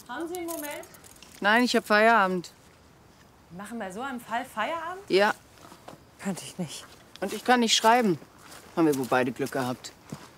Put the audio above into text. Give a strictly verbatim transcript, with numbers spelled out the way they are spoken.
Haben Sie einen Moment? Nein, ich habe Feierabend. Wir machen bei so einem Fall Feierabend? Ja. Könnte ich nicht. Und ich kann nicht schreiben. Haben wir wohl beide Glück gehabt.